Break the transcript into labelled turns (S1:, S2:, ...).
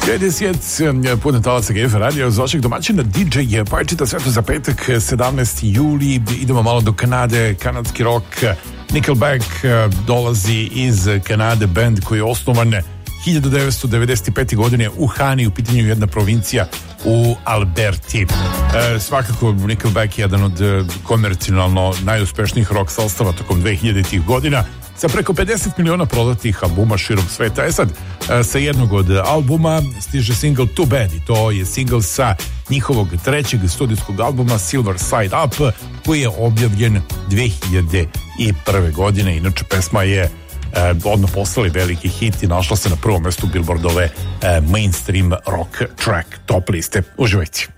S1: Sjedec, puno talaca GF radio, z vašeg domaćina DJ Pajčita, sve to za petak, 17. juli, idemo malo do Kanade, kanadski rock, Nickelback dolazi iz Kanade, band koji je osnovan 1995. godine u Hani, u pitanju jedna provincija u Alberti. Svakako Nickelback je jedan od komercijalno najuspešnijih rock sastava tokom 2000-ih godina, sa preko 50 miliona prodatih albuma širom sveta. Sad, sa jednog od albuma stiže single Too Bad, i to je single sa njihovog trećeg studijskog albuma Silver Side Up, koji je objavljen 2001. godine. Inače, pesma je odmah postala veliki hit i našla se na prvom mestu Billboardove mainstream rock track top liste. Uživajte.